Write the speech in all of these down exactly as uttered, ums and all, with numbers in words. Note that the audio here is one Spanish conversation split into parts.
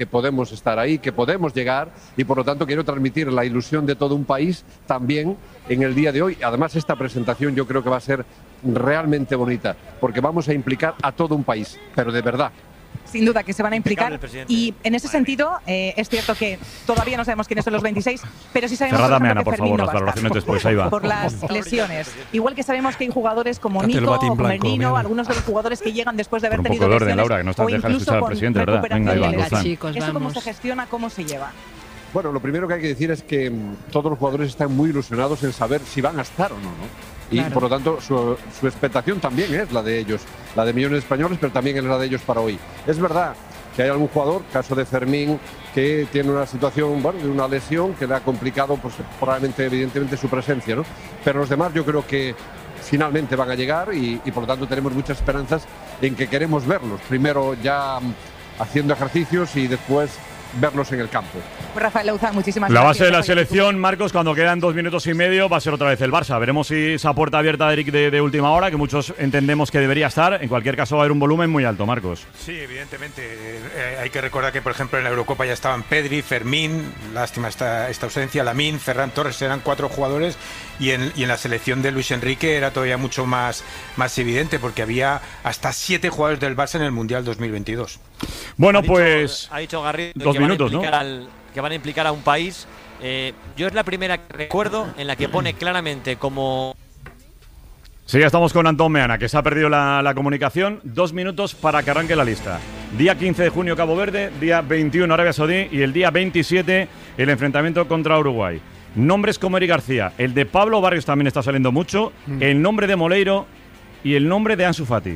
que podemos estar ahí, que podemos llegar, y por lo tanto quiero transmitir la ilusión de todo un país también en el día de hoy. Además, esta presentación yo creo que va a ser realmente bonita, porque vamos a implicar a todo un país, pero de verdad. Sin duda que se van a implicar, y en ese sentido eh, es cierto que todavía no sabemos quiénes son los veintiséis, pero sí sabemos Cerrada, por, ejemplo, Ana, que por Fermín favor, no las va a estar, valoraciones después, ahí va. por las lesiones. Igual que sabemos que hay jugadores como Date el Nico, batín o blanco, Melino, mira. algunos de los jugadores que llegan después de haber Por un tenido poco de orden, lesiones, Laura, que no estás o dejando de incluso escuchar al con presidente, ¿verdad? Venga, ahí va, recuperaciones. Gonzalo. Chicos, ¿Eso cómo vamos. se gestiona, cómo se lleva? Bueno, lo primero que hay que decir es que mm, todos los jugadores están muy ilusionados en saber si van a estar o no, ¿no? Y Claro. por lo tanto su, su expectación también es la de ellos, la de millones de españoles, pero también es la de ellos para hoy. Es verdad que hay algún jugador, caso de Fermín, que tiene una situación, bueno, de una lesión que le ha complicado, pues probablemente, evidentemente, su presencia, ¿no? Pero los demás yo creo que finalmente van a llegar y, y por lo tanto tenemos muchas esperanzas en que queremos verlos. Primero ya mm, haciendo ejercicios y después verlos en el campo. Rafael Lauzán, muchísimas La gracias. base de la selección, Marcos, cuando quedan dos minutos y medio, va a ser otra vez el Barça. Veremos si esa puerta abierta de Eric de, de última hora, que muchos entendemos que debería estar. En cualquier caso, va a haber un volumen muy alto, Marcos. Sí, evidentemente. Eh, hay que recordar que, por ejemplo, en la Eurocopa ya estaban Pedri, Fermín, lástima esta, esta ausencia, Lamine, Ferran Torres, eran cuatro jugadores, y en, y en la selección de Luis Enrique era todavía mucho más, más evidente, porque había hasta siete jugadores del Barça en el Mundial dos mil veintidós. Bueno, Ha dicho- pues ha dicho Garrido dos que van a minutos, ¿no? implicar al- que van a implicar a un país. Eh, yo es la primera que recuerdo en la que pone claramente como Sí, ya estamos con Antón Meana, que se ha perdido la, la comunicación. Dos minutos para que arranque la lista. Día quince de junio, Cabo Verde. Día veintiuno, Arabia Saudí. Y el día veintisiete, el enfrentamiento contra Uruguay. Nombres como Eric García. El de Pablo Barrios también está saliendo mucho. Mm. El nombre de Moleiro y el nombre de Ansu Fati.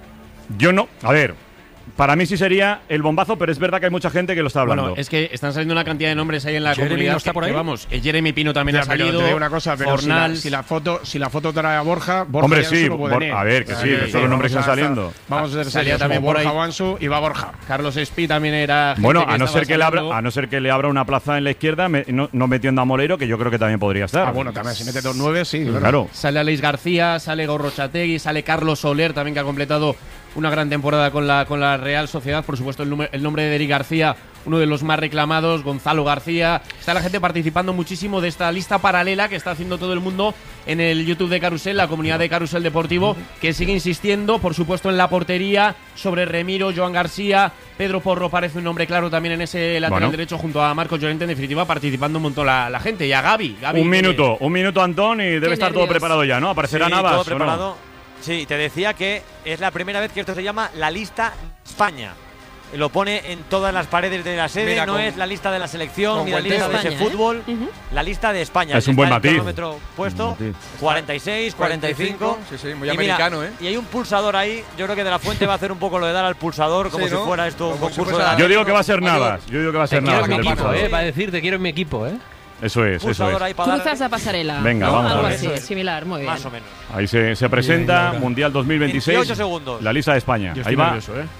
Yo no... A ver... Para mí sí sería el bombazo, pero es verdad que hay mucha gente que lo está hablando. Bueno, es que están saliendo una cantidad de nombres ahí en la ¿Jeremy comunidad. no está por ahí? que, vamos, el Jeremy Pino también Ya, ha pero salido. te digo una cosa, pero si la, Fornals. si la foto si la foto trae a Borja, Borja Hombre, y Ansu sí, no pueden Bor- ir. a ver, que O sea, sí, que son los nombres que vamos están a estar- saliendo. Vamos a ser Salía serios, también como por Borja ahí. o Ansu y va Borja. Carlos Espí también era. gente Bueno, que a no estaba ser que le abra, saliendo. a no ser que le abra una plaza en la izquierda, me- no, no metiendo a Moleiro, que yo creo que también podría estar. Ah, bueno, también si mete dos nueve, sí. Claro. Sale Aleix García, sale Gorrochategui, sale Carlos Soler, también que ha completado una gran temporada con la, con la Real Sociedad. Por supuesto, el, nume- el nombre de Eric García, uno de los más reclamados, Gonzalo García. Está la gente participando muchísimo de esta lista paralela que está haciendo todo el mundo en el YouTube de Carrusel, la comunidad de Carrusel Deportivo, que sigue insistiendo, por supuesto, en la portería, sobre Remiro, Joan García. Pedro Porro parece un nombre claro también en ese lateral Bueno. derecho, junto a Marcos Llorente. En definitiva, participando un montón la, la gente. Y a Gaby. Gaby Un que- minuto, un minuto, Antón, y debe estar todo nervios. preparado ya, ¿no? Aparecerá Sí, Navas, todo ¿o no? preparado. Sí, te decía que es la primera vez que esto se llama la lista España. Lo pone en todas las paredes de la sede, Mira, no con- es la lista de la selección con ni la Guantero. lista de ese España, ¿eh? fútbol, Ujú. la lista de España. Es un Está buen el matiz. cronómetro puesto, Un matiz. cuarenta y seis, cuarenta y cinco. Sí, sí, muy Y mira, americano, ¿eh? Y hay un pulsador ahí, yo creo que De La Fuente va a hacer un poco lo de dar al pulsador, como Sí, si ¿no? fuera esto un Como si concurso fuera- de la- Yo digo que va a ser Mayor. Navas. Yo digo que va a ser Te quiero Navas. en mi el del equipo, pulsador. eh. Va a decir, te quiero en mi equipo, eh. Eso es, eso pulsador es. ahí para dar- Cruzas a pasarela. Venga, ¿no? vamos a Algo ver. así, Eso es. similar, muy bien. Más o menos. Ahí se, se presenta Bien, Mundial dos mil veintiséis. veintiocho segundos. La lista de España. Yo Ahí estoy va. nervioso, ¿eh?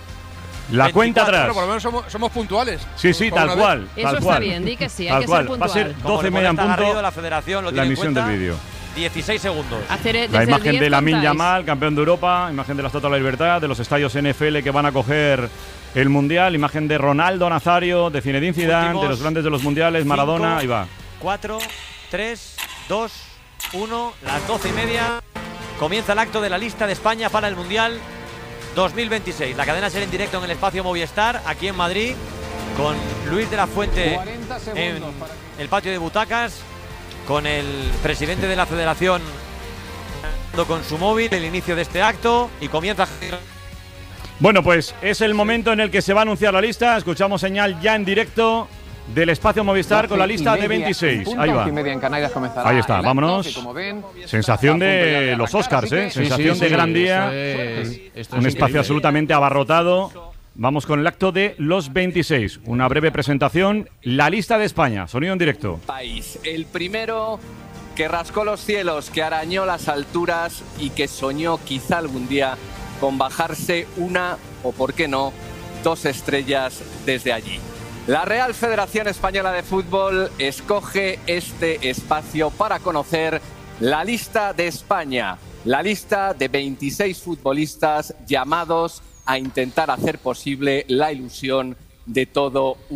La cuenta veinticuatro, atrás. Bueno, por lo menos somos, somos puntuales. Sí, sí, Por tal una vez. cual. Eso tal está cual. bien, di que sí, hay Tal que ser cual. Va a puntual. ser Como doce le y media en molesta a Garrido, punto la federación lo la tiene en emisión del cuenta. vídeo. dieciséis segundos. Hacer desde La el imagen diez de Lamine contáis. Yamal, campeón de Europa, imagen de la Estatua de la Libertad, de los estadios N F L que van a coger el Mundial, imagen de Ronaldo Nazario, de Zinedine Zidane, Últimos de los grandes de los Mundiales, cinco, Maradona, ahí va. cuatro, tres, dos, uno, las doce y media. Comienza el acto de la lista de España para el Mundial dos mil veintiséis. La cadena será en directo en el espacio Movistar, aquí en Madrid, con Luis de la Fuente en el patio de butacas, con el presidente de la federación con su móvil, el inicio de este acto, y comienza. Bueno, pues es el momento en el que se va a anunciar la lista. Escuchamos señal ya en directo del espacio Movistar con la lista de veintiséis. Ahí va. Ahí está, vámonos. Sensación de los Oscars, ¿eh? Sí, Sensación sí, de sí, gran esto día. es- esto Un es espacio increíble. absolutamente abarrotado. Vamos con el acto de los veintiséis. Una breve presentación. La lista de España. Sonido en directo. País. El primero que rascó los cielos, que arañó las alturas y que soñó quizá algún día con bajarse una o, por qué no, dos estrellas desde allí. La Real Federación Española de Fútbol escoge este espacio para conocer la lista de España, la lista de veintiséis futbolistas llamados a intentar hacer posible la ilusión de todo